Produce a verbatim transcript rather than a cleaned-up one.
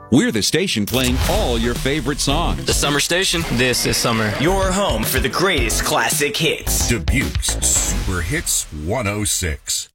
We're the station playing all your favorite songs. The Summer Station. This is summer. Your home for the greatest classic hits. Dubuque's Super Hits one oh six.